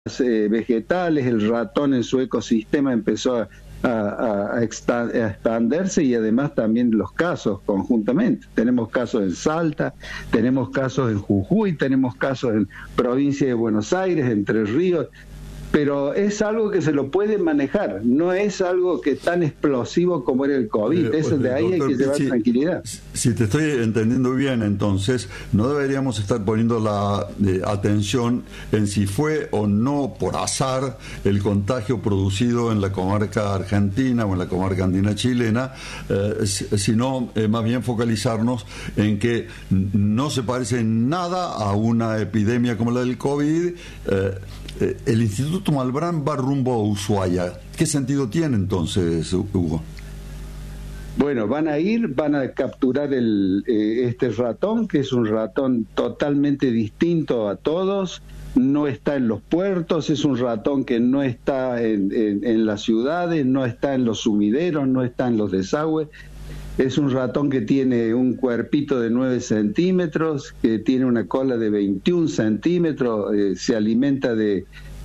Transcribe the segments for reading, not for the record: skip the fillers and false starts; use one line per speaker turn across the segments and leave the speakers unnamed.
vegetales, el ratón en su ecosistema empezó a expandirse, y además también los casos conjuntamente. Tenemos casos en Salta, tenemos casos en Jujuy, tenemos casos en provincia de Buenos Aires, Entre Ríos, pero es algo que se lo puede manejar, no es algo que es tan explosivo como era el COVID. Eso de ahí hay que llevar tranquilidad.
Si te estoy entendiendo bien, entonces no deberíamos estar poniendo la atención en si fue o no por azar el contagio producido en la comarca argentina o en la comarca andina chilena, sino más bien focalizarnos en que no se parece en nada a una epidemia como la del COVID. El Instituto Malbrán va rumbo a Ushuaia. ¿Qué sentido tiene entonces, Hugo?
Bueno, van a capturar este ratón, que es un ratón totalmente distinto a todos, no está en los puertos, es un ratón que no está en las ciudades, no está en los sumideros, no está en los desagües. Es un ratón que tiene un cuerpito de 9 centímetros, que tiene una cola de 21 centímetros, se alimenta de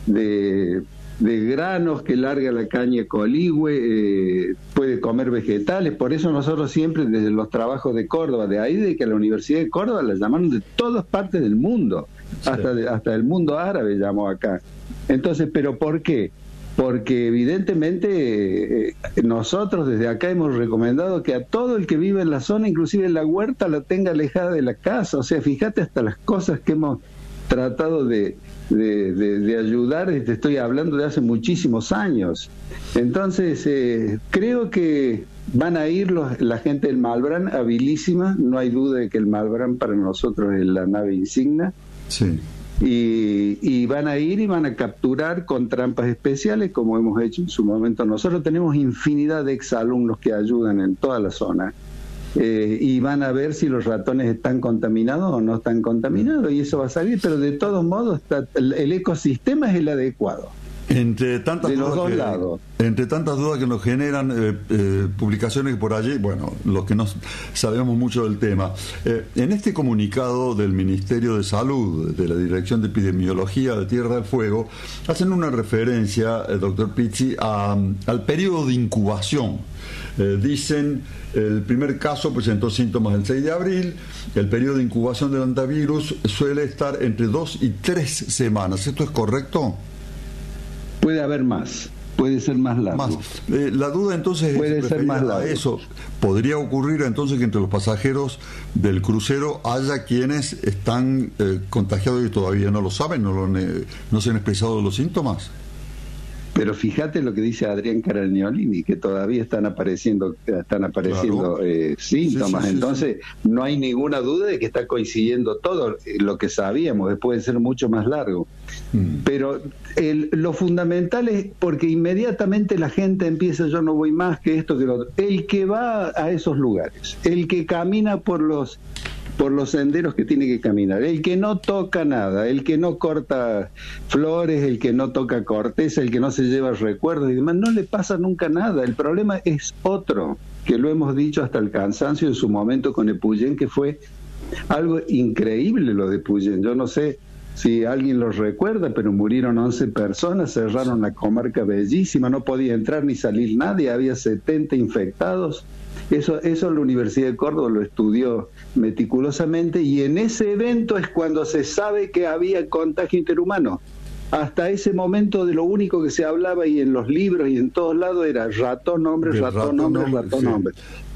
granos que larga la caña coligüe, puede comer vegetales. Por eso nosotros siempre, desde los trabajos de Córdoba, de ahí de que la Universidad de Córdoba la llamaron de todas partes del mundo, sí, hasta el mundo árabe llamó acá. Entonces, ¿pero por qué? Porque evidentemente nosotros desde acá hemos recomendado que a todo el que vive en la zona, inclusive en la huerta, la tenga alejada de la casa. O sea, fíjate hasta las cosas que hemos tratado de ayudar, te estoy hablando de hace muchísimos años. Entonces, creo que van a ir la gente del Malbrán, habilísima, no hay duda de que el Malbrán para nosotros es la nave insignia.
Sí.
Y van a ir y van a capturar con trampas especiales, como hemos hecho en su momento. Nosotros tenemos infinidad de exalumnos que ayudan en toda la zona, y van a ver si los ratones están contaminados o no están contaminados, y eso va a salir, pero de todos modos el ecosistema es el adecuado.
Entre tantas
de los dos lados.
Entre tantas dudas que nos generan publicaciones por allí, bueno, los que no sabemos mucho del tema, en este comunicado del Ministerio de Salud, de la Dirección de Epidemiología de Tierra del Fuego, hacen una referencia, doctor Pizzi, al periodo de incubación. Dicen, el primer caso presentó síntomas el 6 de abril, el periodo de incubación del antivirus suele estar entre 2 y 3 semanas. ¿Esto es correcto?
Puede haber más, puede ser más largo.
La duda entonces
puede ser más largo.
Eso podría ocurrir entonces que entre los pasajeros del crucero haya quienes están contagiados y todavía no lo saben, no se han expresado los síntomas.
Pero fíjate lo que dice Adrián Caragnolini, que todavía están apareciendo claro. Síntomas. Sí. Entonces, no hay ninguna duda de que está coincidiendo todo lo que sabíamos, puede ser mucho más largo. Pero lo fundamental es porque inmediatamente la gente empieza, yo no voy más que esto, que lo otro. El que va a esos lugares, el que camina por los senderos que tiene que caminar, el que no toca nada, el que no corta flores, el que no toca corteza, el que no se lleva recuerdos y demás, no le pasa nunca nada. El problema es otro, que lo hemos dicho hasta el cansancio en su momento con Epuyén, que fue algo increíble lo de Epuyén. Yo no sé si alguien lo recuerda, pero murieron 11 personas, cerraron la comarca bellísima, no podía entrar ni salir nadie, había 70 infectados. Eso la Universidad de Córdoba lo estudió meticulosamente, y en ese evento es cuando se sabe que había contagio interhumano. Hasta ese momento de lo único que se hablaba y en los libros y en todos lados era ratón hombre, ratón hombre, ratón hombre.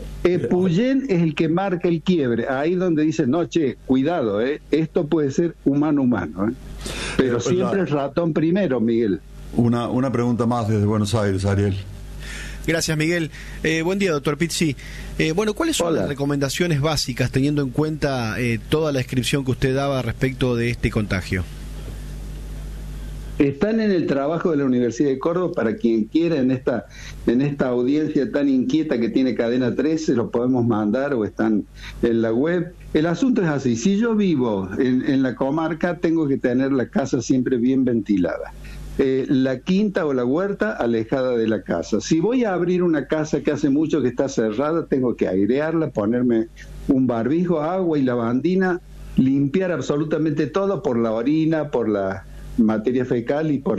Epuyén es el que marca el quiebre, ahí donde dice, no, cuidado, esto puede ser humano, pero siempre el ratón primero, Miguel.
Una pregunta más desde Buenos Aires, Ariel.
Gracias, Miguel. Buen día, doctor Pizzi. Bueno, ¿cuáles son las recomendaciones básicas, teniendo en cuenta toda la descripción que usted daba respecto de este contagio?
Están en el trabajo de la Universidad de Córdoba, para quien quiera, en esta audiencia tan inquieta que tiene Cadena 13, lo podemos mandar o están en la web. El asunto es así: si yo vivo en la comarca, tengo que tener la casa siempre bien ventilada. La quinta o la huerta alejada de la casa. Si voy a abrir una casa que hace mucho que está cerrada, tengo que airearla, ponerme un barbijo, agua y lavandina, limpiar absolutamente todo, por la orina, por materia fecal y por